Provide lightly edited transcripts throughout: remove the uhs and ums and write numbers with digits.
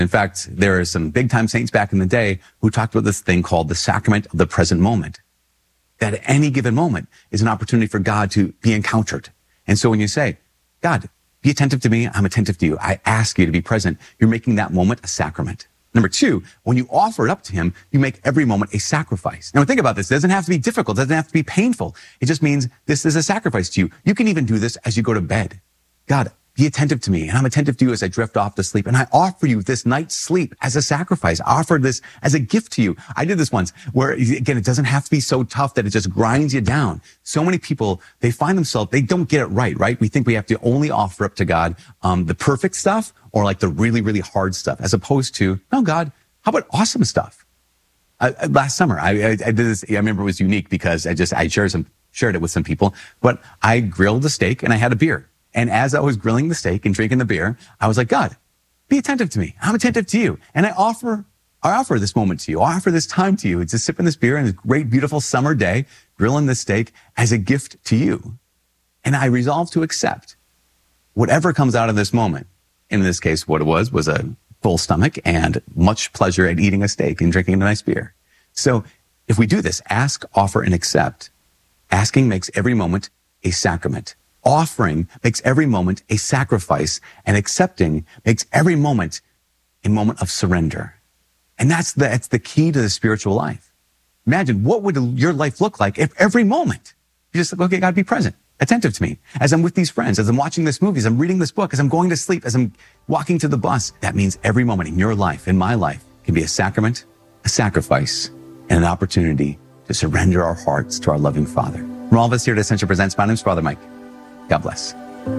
In fact, there are some big-time saints back in the day who talked about this thing called the sacrament of the present moment. That at any given moment is an opportunity for God to be encountered. And so when you say, God, be attentive to me, I'm attentive to you, I ask you to be present, you're making that moment a sacrament. Number two, when you offer it up to him, you make every moment a sacrifice. Now think about this. It doesn't have to be difficult. It doesn't have to be painful. It just means this is a sacrifice to you. You can even do this as you go to bed. God, be attentive to me, and I'm attentive to you as I drift off to sleep. And I offer you this night's sleep as a sacrifice. I offer this as a gift to you. I did this once where, again, it doesn't have to be so tough that it just grinds you down. So many people, they find themselves, they don't get it right? We think we have to only offer up to God the perfect stuff or like the really, really hard stuff, as opposed to, no, God, how about awesome stuff? Last summer, I did this. I remember it was unique because I shared it with some people, but I grilled a steak and I had a beer. And as I was grilling the steak and drinking the beer, I was like, God, be attentive to me. I'm attentive to you. And I offer this moment to you. I offer this time to you. It's just sipping this beer on this great, beautiful summer day, grilling this steak as a gift to you. And I resolve to accept whatever comes out of this moment. In this case, what it was a full stomach and much pleasure at eating a steak and drinking a nice beer. So if we do this, ask, offer, and accept, asking makes every moment a sacrament. Offering makes every moment a sacrifice, and accepting makes every moment a moment of surrender. And that's the key to the spiritual life. Imagine, what would your life look like if every moment you just like, okay, God, be present, attentive to me. As I'm with these friends, as I'm watching this movie, as I'm reading this book, as I'm going to sleep, as I'm walking to the bus. That means every moment in your life, in my life, can be a sacrament, a sacrifice, and an opportunity to surrender our hearts to our loving Father. From all of us here at Ascension Presents, my name's Father Mike. God bless.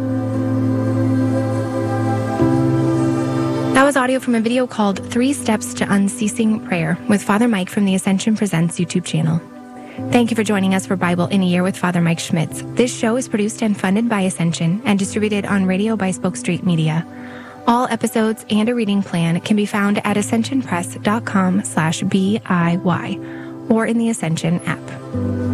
That was audio from a video called 3 Steps to Unceasing Prayer with Father Mike from the Ascension Presents YouTube channel. Thank you for joining us for Bible in a Year with Father Mike Schmitz. This show is produced and funded by Ascension and distributed on radio by Spoke Street Media. All episodes and a reading plan can be found at ascensionpress.com/BIY or in the Ascension app.